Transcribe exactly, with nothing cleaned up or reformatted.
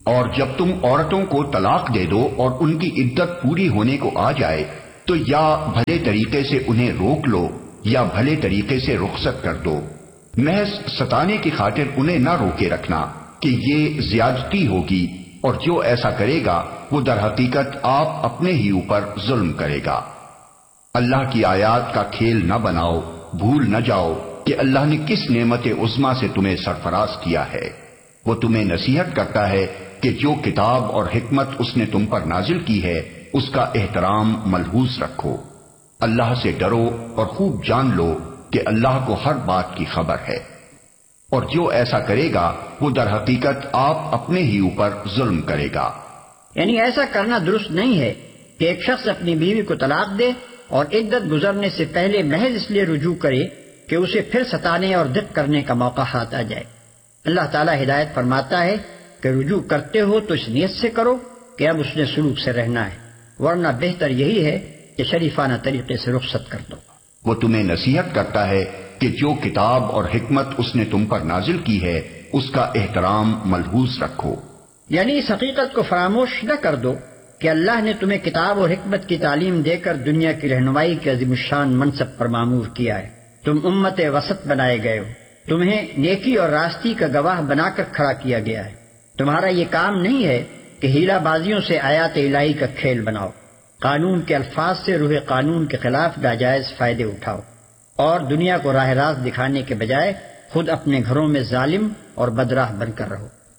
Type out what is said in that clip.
اور جب تم عورتوں کو طلاق دے دو اور ان کی عدت پوری ہونے کو آ جائے تو یا بھلے طریقے سے انہیں روک لو یا بھلے طریقے سے رخصت کر دو، محض ستانے کی خاطر انہیں نہ روکے رکھنا کہ یہ زیادتی ہوگی، اور جو ایسا کرے گا وہ در حقیقت آپ اپنے ہی اوپر ظلم کرے گا۔ اللہ کی آیات کا کھیل نہ بناؤ، بھول نہ جاؤ کہ اللہ نے کس نعمت عظمیٰ سے تمہیں سرفراز کیا ہے۔ وہ تمہیں نصیحت کرتا ہے کہ جو کتاب اور حکمت اس نے تم پر نازل کی ہے اس کا احترام ملحوظ رکھو۔ اللہ سے ڈرو اور خوب جان لو کہ اللہ کو ہر بات کی خبر ہے، اور جو ایسا کرے گا وہ در حقیقت آپ اپنے ہی اوپر ظلم کرے گا۔ یعنی ایسا کرنا درست نہیں ہے کہ ایک شخص اپنی بیوی کو طلاق دے اور عدت گزرنے سے پہلے محض اس لیے رجوع کرے کہ اسے پھر ستانے اور ضد کرنے کا موقع ہاتھ آ جائے۔ اللہ تعالیٰ ہدایت فرماتا ہے کہ رجوع کرتے ہو تو اس نیت سے کرو کہ اب اس نے سلوک سے رہنا ہے، ورنہ بہتر یہی ہے کہ شریفانہ طریقے سے رخصت کر دو۔ وہ تمہیں نصیحت کرتا ہے کہ جو کتاب اور حکمت اس نے تم پر نازل کی ہے اس کا احترام ملحوظ رکھو۔ یعنی اس حقیقت کو فراموش نہ کر دو کہ اللہ نے تمہیں کتاب اور حکمت کی تعلیم دے کر دنیا کی رہنمائی کے عظیم الشان منصب پر معمور کیا ہے۔ تم امت وسط بنائے گئے ہو، تمہیں نیکی اور راستی کا گواہ بنا کر کھڑا کیا گیا ہے۔ تمہارا یہ کام نہیں ہے کہ ہیلا بازیوں سے آیات الہی کا کھیل بناؤ، قانون کے الفاظ سے روح قانون کے خلاف ناجائز فائدے اٹھاؤ، اور دنیا کو راہ راست دکھانے کے بجائے خود اپنے گھروں میں ظالم اور بدراہ بن کر رہو۔